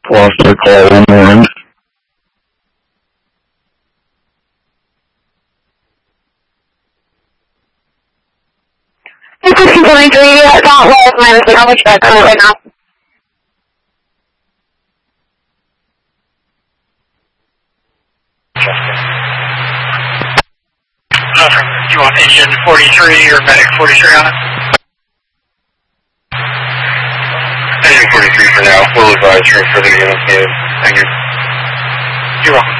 Lost their call on orange. This is 223, Southwest, minus how much back on it right now? Do you want engine 43 or medic 43 on it? Engine 43 for now. We'll advise for further units needed. Thank you. You're welcome.